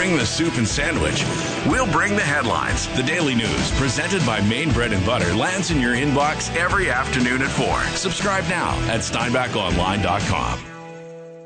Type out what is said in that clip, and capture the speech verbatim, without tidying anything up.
bring the soup and sandwich. We'll bring the headlines. The Daily News, presented by Maine Bread and Butter, lands in your inbox every afternoon at four. Subscribe now at steinbach online dot com.